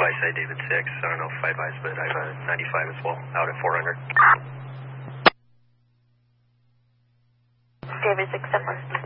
advise, say David 6. I don't know if I advise, but I have a 95 as well, out at 400. David 6, 7.